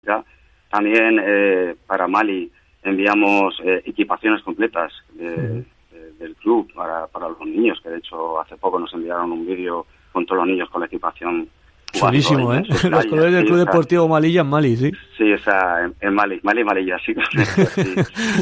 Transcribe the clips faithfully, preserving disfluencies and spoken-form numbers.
También eh, para Mali enviamos eh, equipaciones completas de, de, del club para, para los niños, que de hecho hace poco nos enviaron un vídeo con todos los niños con la equipación. Chulísimo, ¿eh? Los colores del Club sí, Deportivo Malilla en Mali, sí. Sí, esa en, en Mali, Mali, Malilla, sí. sí.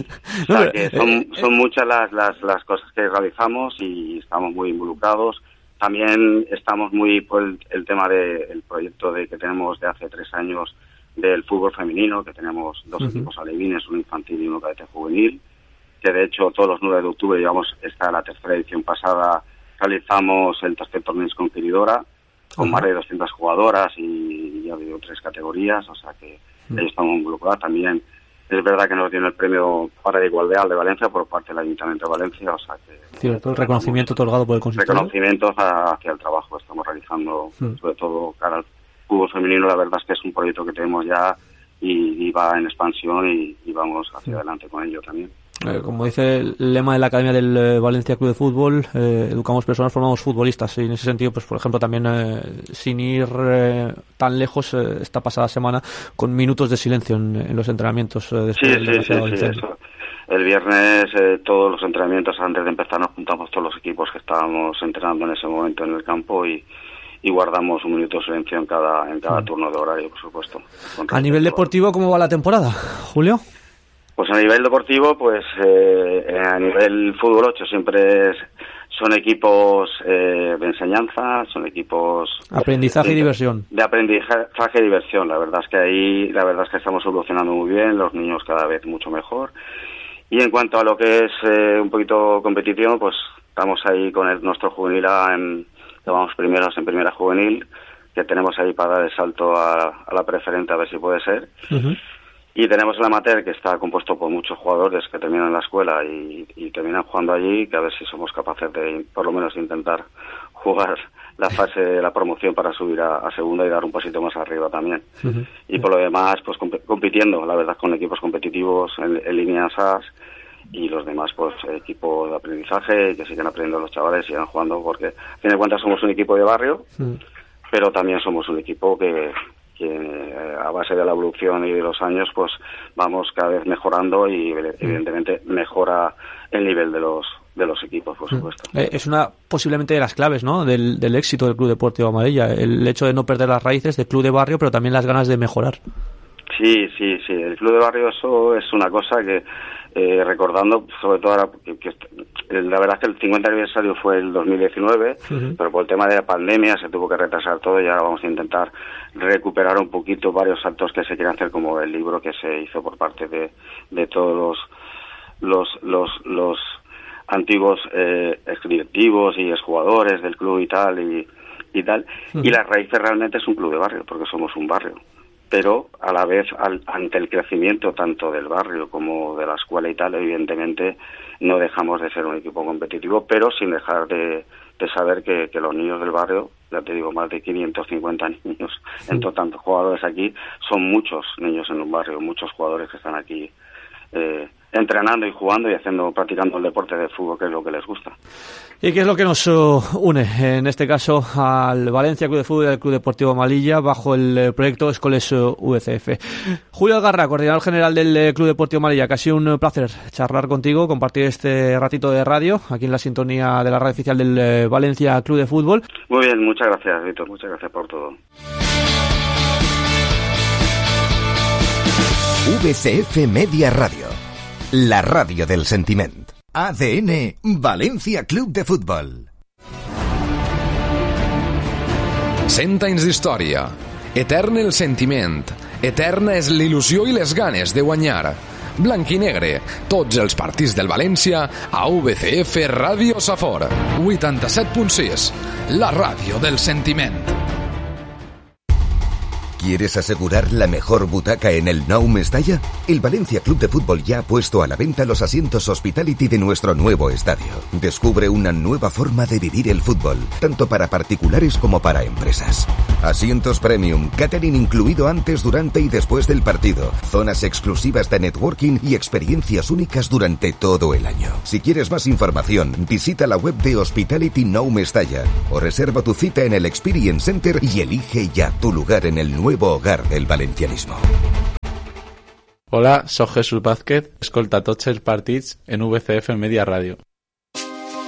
O sea, que son, son muchas las, las, las cosas que realizamos y estamos muy involucrados. También estamos muy por el, el tema del proyecto de que tenemos de hace tres años del fútbol femenino, que tenemos dos uh-huh. equipos alevines, uno infantil y uno cadete juvenil, que de hecho todos los nueve de octubre, digamos, esta la tercera edición pasada, realizamos el tercer torneo con Quiridora, con uh-huh. más de doscientas jugadoras y ya ha habido tres categorías, o sea que uh-huh. ahí estamos involucrados. También es verdad que nos dio el premio para igualdad de Valencia por parte del Ayuntamiento de Valencia, o sea que... Cierto, el reconocimiento otorgado por el consistorio. Reconocimientos hacia el trabajo que estamos realizando, uh-huh. sobre todo cara al fútbol femenino. La verdad es que es un proyecto que tenemos ya y, y va en expansión y, y vamos hacia uh-huh. adelante con ello también. Eh, como dice el lema de la Academia del eh, Valencia Club de Fútbol, eh, educamos personas, formamos futbolistas, y en ese sentido, pues por ejemplo, también eh, sin ir eh, tan lejos, eh, esta pasada semana con minutos de silencio en, en los entrenamientos. Eh, después sí, del sí, sí, sí, eso. El viernes eh, todos los entrenamientos, antes de empezar, nos juntamos todos los equipos que estábamos entrenando en ese momento en el campo y y guardamos un minuto de silencio en cada en cada sí. turno de horario, por supuesto. A nivel deportivo, ¿cómo va la temporada, Julio? Pues a nivel deportivo, pues eh, a nivel fútbol ocho siempre es, son equipos eh, de enseñanza, son equipos... Aprendizaje de, y diversión. De aprendizaje y diversión, la verdad es que ahí, la verdad es que estamos evolucionando muy bien, los niños cada vez mucho mejor. Y en cuanto a lo que es eh, un poquito competitivo, pues estamos ahí con el, nuestro juvenil en... Vamos primeros en primera juvenil, que tenemos ahí para dar el salto a, a la preferente, a ver si puede ser. Uh-huh. Y tenemos el amateur, que está compuesto por muchos jugadores que terminan la escuela y, y terminan jugando allí, que a ver si somos capaces de, por lo menos, intentar jugar la fase de la promoción para subir a, a segunda y dar un pasito más arriba también. Uh-huh. Y por lo demás, pues comp- compitiendo, la verdad, con equipos competitivos en, en líneas A S y los demás, pues, equipo de aprendizaje, que sigan aprendiendo los chavales, sigan jugando, porque, a fin de cuentas, somos un equipo de barrio, mm. pero también somos un equipo que, que, a base de la evolución y de los años, pues, vamos cada vez mejorando y, evidentemente, mejora el nivel de los de los equipos, por supuesto. Eh, es una, posiblemente, de las claves, ¿no?, del, del éxito del Club Deportivo Malilla, el hecho de no perder las raíces del club de barrio, pero también las ganas de mejorar. Sí, sí, sí, el club de barrio, eso es una cosa que, eh, recordando, sobre todo ahora, que, que la verdad es que el cincuenta aniversario fue el dos mil diecinueve, uh-huh. pero por el tema de la pandemia se tuvo que retrasar todo y ahora vamos a intentar recuperar un poquito varios actos que se quieren hacer, como el libro que se hizo por parte de, de todos los los los, los antiguos eh, directivos y exjugadores del club y tal, y, y tal, uh-huh. y las raíces realmente es un club de barrio, porque somos un barrio. Pero a la vez, al, ante el crecimiento tanto del barrio como de la escuela y tal, evidentemente no dejamos de ser un equipo competitivo, pero sin dejar de, de saber que, que los niños del barrio, ya te digo, más de quinientos cincuenta niños, sí. en total jugadores aquí, son muchos niños en un barrio, muchos jugadores que están aquí eh, entrenando y jugando y haciendo, practicando el deporte de fútbol, que es lo que les gusta. ¿Y qué es lo que nos uh, une, en este caso, al Valencia Club de Fútbol y al Club Deportivo Malilla bajo el eh, proyecto Escoles uh, U C F? Julio Algarra, coordinador general del eh, Club Deportivo Malilla, que ha sido un uh, placer charlar contigo, compartir este ratito de radio aquí en la sintonía de la radio oficial del eh, Valencia Club de Fútbol. Muy bien, muchas gracias, Víctor, muchas gracias por todo. V C F Media Radio, la radio del sentiment. A D N València Club de Futbol. Cent anys d'història. Etern el sentiment. Eterna és l'il·lusió i les ganes de guanyar. Blanc i negre. Tots els partits del València a V C F Ràdio Safor. vuitanta-set punt sis. La ràdio del sentiment. ¿Quieres asegurar la mejor butaca en el Nou Mestalla? El Valencia Club de Fútbol ya ha puesto a la venta los asientos Hospitality de nuestro nuevo estadio. Descubre una nueva forma de vivir el fútbol, tanto para particulares como para empresas. Asientos premium, catering incluido antes, durante y después del partido, zonas exclusivas de networking y experiencias únicas durante todo el año. Si quieres más información, visita la web de Hospitality Nou Mestalla o reserva tu cita en el Experience Center y elige ya tu lugar en el nuevo nuevo hogar del valencianismo. Hola, soy Jesús Vázquez, escolta tots els partits en V C F Media Radio.